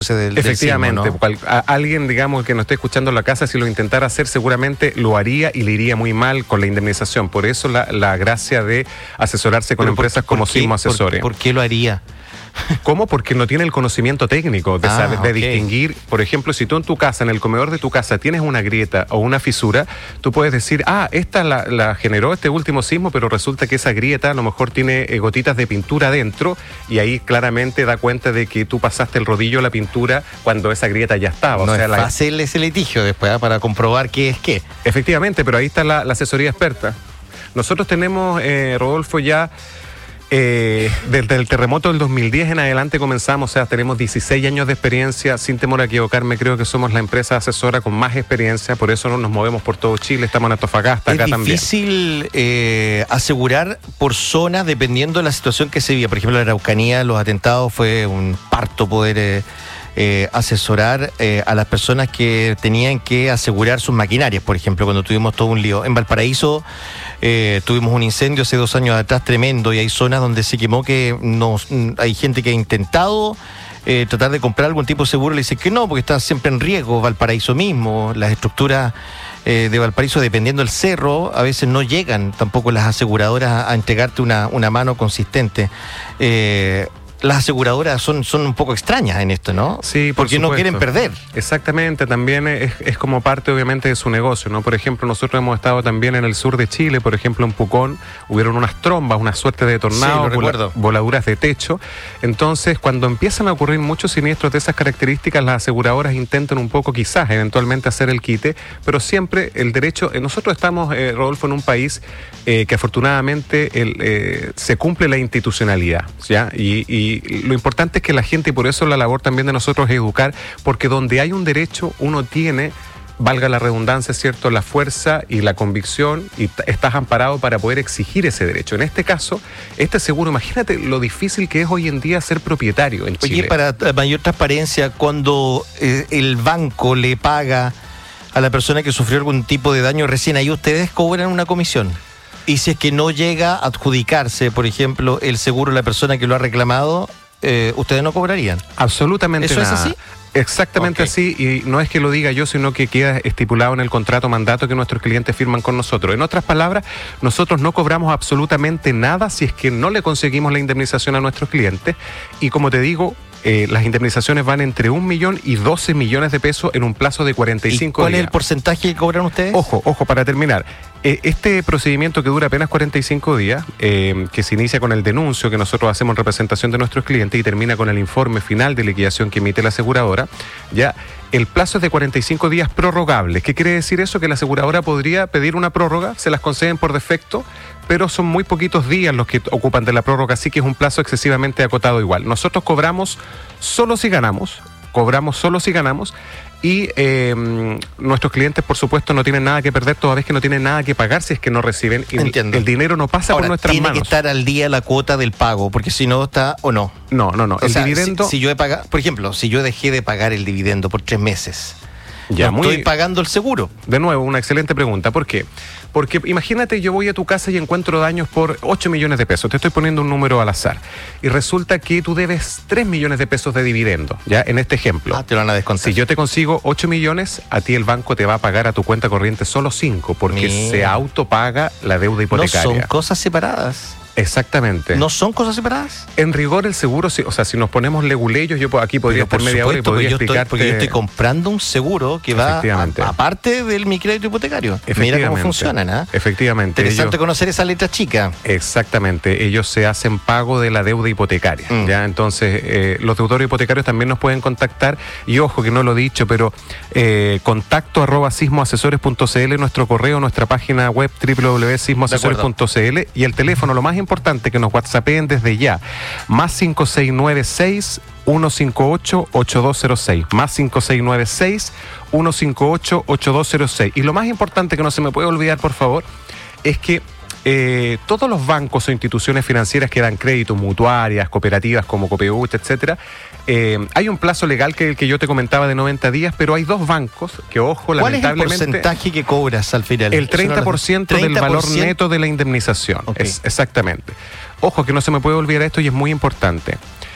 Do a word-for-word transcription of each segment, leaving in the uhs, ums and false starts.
Del, Efectivamente, del sismo, ¿no? cual, a, alguien, digamos, que no esté escuchando en la casa, si lo intentara hacer, seguramente lo haría y le iría muy mal con la indemnización. Por eso la, la gracia de asesorarse con Pero empresas por, como ¿por qué, Sismo Asesores. ¿Por, por qué lo haría? ¿Cómo? Porque no tiene el conocimiento técnico de, Ah, saber, de okay. distinguir. Por ejemplo, si tú en tu casa, en el comedor de tu casa, tienes una grieta o una fisura, tú puedes decir, ah, esta la, la generó este último sismo, pero resulta que esa grieta a lo mejor tiene eh, gotitas de pintura adentro, y ahí claramente da cuenta de que tú pasaste el rodillo a la pintura cuando esa grieta ya estaba. No o sea, es la... fácil ese litigio después, ¿eh? Para comprobar qué es qué. Efectivamente, pero ahí está la, la asesoría experta. Nosotros tenemos, eh, Rodolfo, ya... Eh, desde el terremoto del dos mil diez en adelante comenzamos, o sea, tenemos dieciséis años de experiencia, sin temor a equivocarme, creo que somos la empresa asesora con más experiencia, por eso no nos movemos por todo Chile, estamos en Antofagasta, acá también. Es difícil eh, asegurar por zonas dependiendo de la situación que se viva. Por ejemplo, en la Araucanía, los atentados fue un parto poder eh, eh, asesorar eh, a las personas que tenían que asegurar sus maquinarias, por ejemplo, cuando tuvimos todo un lío. En Valparaíso Eh, tuvimos un incendio hace dos años atrás tremendo y hay zonas donde se quemó que nos, hay gente que ha intentado eh, tratar de comprar algún tipo de seguro, le dice que no, porque está siempre en riesgo. Valparaíso mismo, las estructuras eh, de Valparaíso, dependiendo del cerro, a veces no llegan tampoco las aseguradoras a, a entregarte una, una mano consistente. Eh, Las aseguradoras son, son un poco extrañas en esto, ¿no? Sí, por porque supuesto. no quieren perder. Exactamente, también es, es como parte obviamente de su negocio, ¿no? Por ejemplo, nosotros hemos estado también en el sur de Chile, por ejemplo en Pucón, hubieron unas trombas, una suerte de tornado, sí, vola, voladuras de techo. Entonces, cuando empiezan a ocurrir muchos siniestros de esas características, las aseguradoras intentan un poco quizás eventualmente hacer el quite, pero siempre el derecho, eh, nosotros estamos, eh, Rodolfo, en un país eh, que afortunadamente el, eh, se cumple la institucionalidad, ¿ya? Y, y Y lo importante es que la gente, y por eso la labor también de nosotros es educar, porque donde hay un derecho, uno tiene, valga la redundancia, ¿cierto?, la fuerza y la convicción, y t- estás amparado para poder exigir ese derecho. En este caso, este seguro, imagínate lo difícil que es hoy en día ser propietario en Chile. Oye, para mayor transparencia, cuando eh, el banco le paga a la persona que sufrió algún tipo de daño recién, ahí ustedes cobran una comisión. Y si es que no llega a adjudicarse, por ejemplo, el seguro de la persona que lo ha reclamado, eh, ¿ustedes no cobrarían? Absolutamente ¿Eso nada. es así? Exactamente Okay. así, y no es que lo diga yo, sino que queda estipulado en el contrato mandato que nuestros clientes firman con nosotros. En otras palabras, nosotros no cobramos absolutamente nada si es que no le conseguimos la indemnización a nuestros clientes, y como te digo, eh, las indemnizaciones van entre un millón y doce millones de pesos en un plazo de cuarenta y cinco ¿Y cuál días. es el porcentaje que cobran ustedes? Ojo, ojo, para terminar. Eh, este procedimiento que dura apenas cuarenta y cinco días, eh, que se inicia con el denuncio que nosotros hacemos en representación de nuestros clientes y termina con el informe final de liquidación que emite la aseguradora, ya el plazo es de cuarenta y cinco días prorrogables. ¿Qué quiere decir eso? Que la aseguradora podría pedir una prórroga, se las conceden por defecto, pero son muy poquitos días los que ocupan de la prórroga, así que es un plazo excesivamente acotado igual. Nosotros cobramos solo si ganamos, cobramos solo si ganamos, y eh, nuestros clientes, por supuesto, no tienen nada que perder, toda vez que no tienen nada que pagar si es que no reciben. Entiendo. El dinero no pasa Ahora, por nuestras tiene manos. que estar al día la cuota del pago, porque si no está o no. No, no, no. O El sea, dividendo... Si, si yo he pagado, por ejemplo, si yo dejé de pagar el dividendo por tres meses, Ya, no muy- estoy pagando el seguro. De nuevo, una excelente pregunta. ¿Por qué? Porque imagínate, yo voy a tu casa y encuentro daños por ocho millones de pesos. Te estoy poniendo un número al azar. Y resulta que tú debes tres millones de pesos de dividendo, ¿ya? En este ejemplo. Ah, te lo van a descontar. Si yo te consigo ocho millones, a ti el banco te va a pagar a tu cuenta corriente solo cinco, porque Mira. se autopaga la deuda No hipotecaria. son cosas separadas. Exactamente. ¿No son cosas separadas? En rigor, el seguro, si- o sea, si nos ponemos leguleyos, yo po- aquí podría Pero estar media hora y supuesto, podría porque yo estoy- explicarte... porque yo estoy comprando un seguro que va Efectivamente. a- aparte del mi crédito hipotecario. Mira cómo Efectivamente. funcionan, ¿ah? Efectivamente. Interesante ellos- conocer esa letra chica. Exactamente, ellos se hacen pago de la deuda hipotecaria, Mm. ¿ya? Entonces, eh, los deudores hipotecarios también nos pueden contactar, y ojo que no lo he dicho, pero eh, contacto arroba sismoasesores punto cl, nuestro correo, nuestra página web doble u doble u doble u punto sismoasesores punto cl, y el teléfono, lo más importante, que nos whatsappeen desde ya, más cinco seis nueve seis, uno cinco ocho, ocho dos cero seis, más cinco seis nueve seis, uno cinco ocho, ocho dos cero seis. Y lo más importante que no se me puede olvidar, por favor, es que eh, todos los bancos o instituciones financieras que dan crédito, mutuarias, cooperativas como Copeuch, etcétera, eh, hay un plazo legal que el que yo te comentaba de noventa días, pero hay dos bancos que, ojo, ¿Cuál es el lamentablemente... porcentaje que cobras al final? El treinta por ciento del valor neto de la indemnización. Ok. Es, exactamente. Ojo que no se me puede olvidar esto, y es muy importante.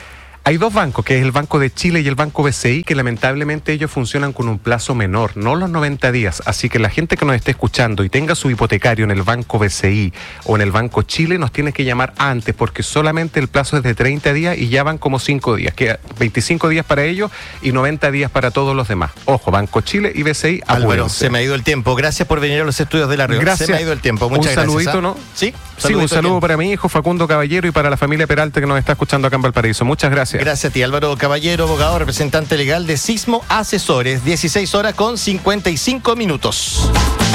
Hay dos bancos, que es el Banco de Chile y el Banco B C I, que lamentablemente ellos funcionan con un plazo menor, no los noventa días. Así que la gente que nos esté escuchando y tenga su hipotecario en el Banco B C I o en el Banco Chile, nos tiene que llamar antes, porque solamente el plazo es de treinta días y ya van como cinco días. Queda veinticinco días para ellos y noventa días para todos los demás. Ojo, Banco Chile y B C I, apúrense. Álvaro, se me ha ido el tiempo. Gracias por venir a los estudios de La Rioja. Gracias. Se me ha ido el tiempo. Muchas un gracias. saludito, ¿ah? ¿no? Sí, sí, un saludo para mi hijo Facundo Caballero y para la familia Peralta que nos está escuchando acá en Valparaíso. Muchas gracias. Gracias a ti, Álvaro Caballero, abogado, representante legal de Sismo Asesores. dieciséis horas con cincuenta y cinco minutos.